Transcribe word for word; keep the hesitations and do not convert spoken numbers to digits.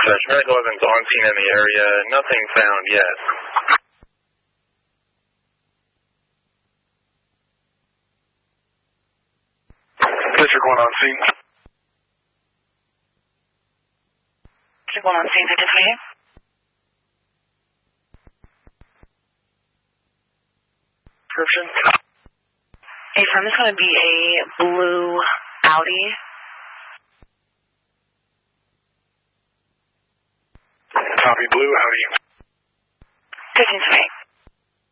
Dispatch, medical evidence on scene in the area. Nothing found yet. District one on scene. District one on scene, identify you. Description. Hey, from this is going to be a blue Audi. Copy, blue Audi. fifteen